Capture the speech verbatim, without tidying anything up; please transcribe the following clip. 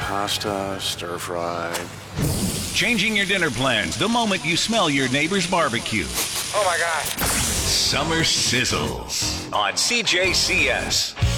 pasta, stir fry. Changing your dinner plans the moment you smell your neighbor's barbecue. Oh my God. Summer Sizzles on C J C S.